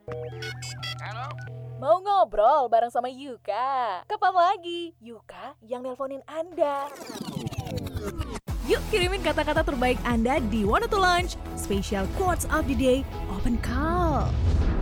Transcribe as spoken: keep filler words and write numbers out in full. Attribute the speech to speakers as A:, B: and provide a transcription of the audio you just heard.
A: Halo?
B: Mau ngobrol bareng sama Yuka? Kapan lagi? Yuka yang nelponin Anda.
C: Yuk kirimin kata-kata terbaik Anda di Wanna to Launch Special Quotes of the Day Open Call.